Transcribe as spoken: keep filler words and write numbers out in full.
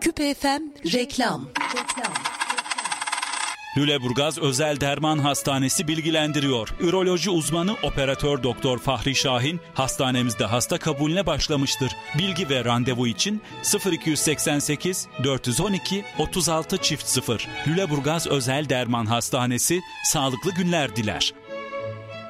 Küpe F M reklam. Lüleburgaz Özel Derman Hastanesi bilgilendiriyor. Üroloji uzmanı operatör doktor Fahri Şahin hastanemizde hasta kabulüne başlamıştır. Bilgi ve randevu için sıfır iki seksen sekiz dört yüz on iki otuz altı sıfır. Lüleburgaz Özel Derman Hastanesi sağlıklı günler diler.